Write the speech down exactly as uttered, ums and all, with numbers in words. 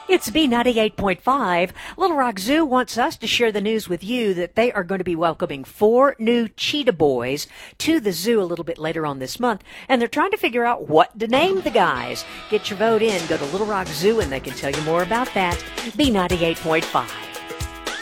It's B ninety-eight point five. Little Rock Zoo wants us to share the news with you that they are going to be welcoming four new cheetah boys to the zoo a little bit later on this month, and they're trying to figure out what to name the guys. Get your vote in. Go to Little Rock Zoo, and they can tell you more about that. B ninety-eight point five.